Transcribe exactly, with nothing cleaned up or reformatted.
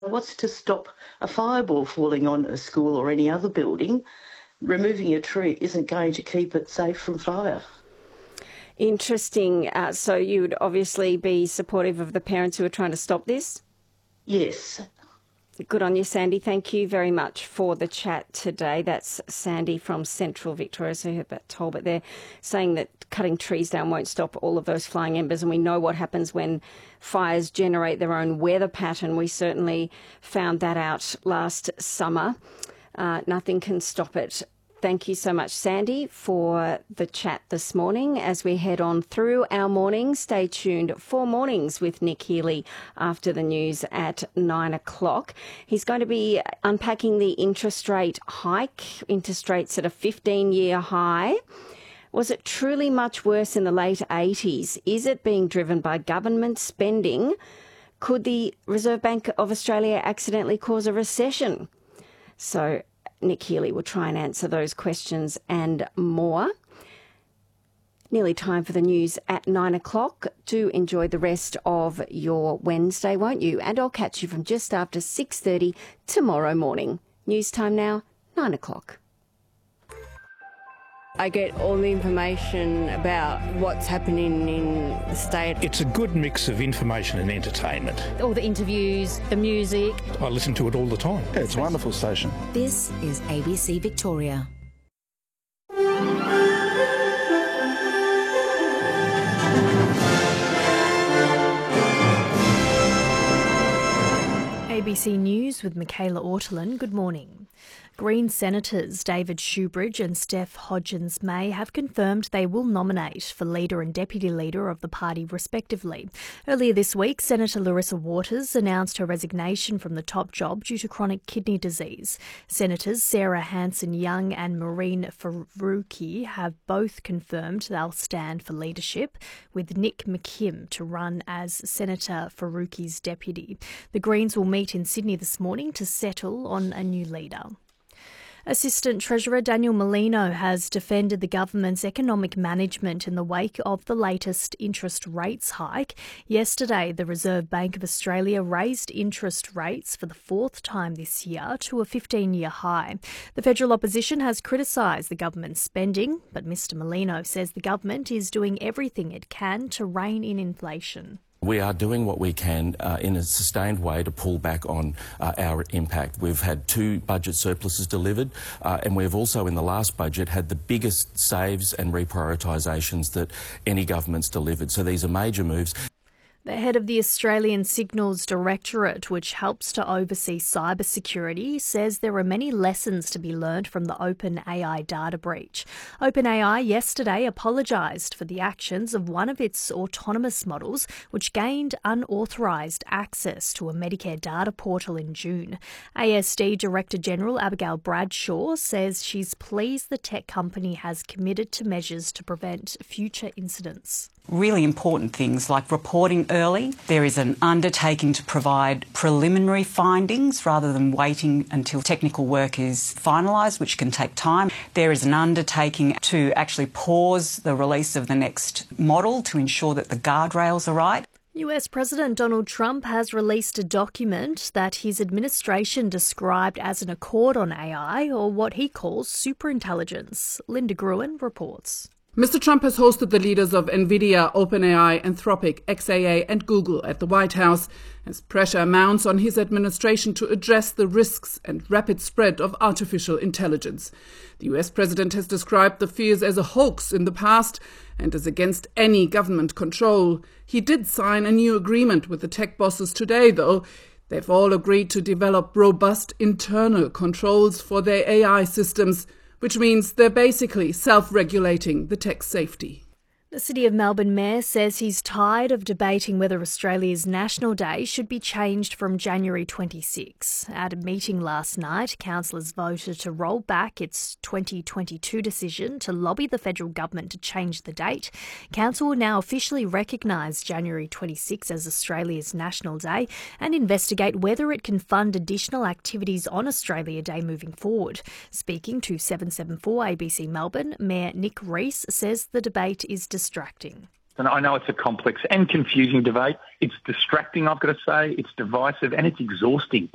What's to stop a fireball falling on a school or any other building? Removing a tree isn't going to keep it safe from fire. Interesting. Uh, so you would obviously be supportive of the parents who are trying to stop this? Yes. Good on you, Sandy. Thank you very much for the chat today. That's Sandy from Central Victoria. So you heard about Talbot there saying that cutting trees down won't stop all of those flying embers. And we know what happens when fires generate their own weather pattern. We certainly found that out last summer. Uh, nothing can stop it. Thank you so much, Sandy, for the chat this morning. As we head on through our morning, stay tuned for Mornings with Nick Healy after the news at nine o'clock. He's going to be unpacking the interest rate hike, interest rates at a fifteen-year high. Was it truly much worse in the late eighties? Is it being driven by government spending? Could the Reserve Bank of Australia accidentally cause a recession? So Nick Healy will try and answer those questions and more. Nearly time for the news at nine o'clock. Do enjoy the rest of your Wednesday, won't you? And I'll catch you from just after six thirty tomorrow morning. News time now, nine o'clock. I get all the information about what's happening in the state. It's a good mix of information and entertainment. All the interviews, the music. I listen to it all the time. Yeah, it's a wonderful station. This is A B C Victoria. A B C News with Michaela Ortolin. Good morning. Green Senators David Shoebridge and Steph Hodgins-May have confirmed they will nominate for Leader and Deputy Leader of the party respectively. Earlier this week, Senator Larissa Waters announced her resignation from the top job due to chronic kidney disease. Senators Sarah Hanson-Young and Maureen Faruqi have both confirmed they'll stand for leadership, with Nick McKim to run as Senator Faruqi's deputy. The Greens will meet in Sydney this morning to settle on a new leader. Assistant Treasurer Daniel Molino has defended the government's economic management in the wake of the latest interest rates hike. Yesterday, the Reserve Bank of Australia raised interest rates for the fourth time this year to a fifteen-year high. The federal opposition has criticised the government's spending, but Mr Molino says the government is doing everything it can to rein in inflation. We are doing what we can uh, in a sustained way to pull back on uh, our impact. We've had two budget surpluses delivered, uh, and we've also in the last budget had the biggest saves and reprioritisations that any government's delivered. So these are major moves. The head of the Australian Signals Directorate, which helps to oversee cybersecurity, says there are many lessons to be learned from the OpenAI data breach. OpenAI yesterday apologised for the actions of one of its autonomous models, which gained unauthorised access to a Medicare data portal in June. A S D Director General Abigail Bradshaw says she's pleased the tech company has committed to measures to prevent future incidents. Really important things like reporting early. There is an undertaking to provide preliminary findings rather than waiting until technical work is finalised, which can take time. There is an undertaking to actually pause the release of the next model to ensure that the guardrails are right. U S President Donald Trump has released a document that his administration described as an accord on A I, or what he calls superintelligence. Linda Gruen reports. Mister Trump has hosted the leaders of NVIDIA, OpenAI, Anthropic, X A A and Google at the White House as pressure mounts on his administration to address the risks and rapid spread of artificial intelligence. The U S president has described the fears as a hoax in the past and is against any government control. He did sign a new agreement with the tech bosses today, though. They've all agreed to develop robust internal controls for their A I systems, which means they're basically self-regulating the tech safety. The City of Melbourne Mayor says he's tired of debating whether Australia's National Day should be changed from January twenty-sixth. At a meeting last night, councillors voted to roll back its twenty twenty-two decision to lobby the federal government to change the date. Council will now officially recognise January twenty-sixth as Australia's National Day and investigate whether it can fund additional activities on Australia Day moving forward. Speaking to seven seventy-four A B C Melbourne, Mayor Nick Rees says the debate is distracting. And I know it's a complex and confusing debate. It's distracting, I've got to say. It's divisive and it's exhausting.